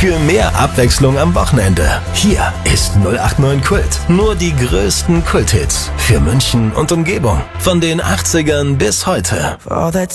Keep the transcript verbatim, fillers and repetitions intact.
für mehr Abwechslung am Wochenende. Hier ist null acht neun Kult. Nur die größten Kulthits für München und Umgebung. Von den achtzigern bis heute.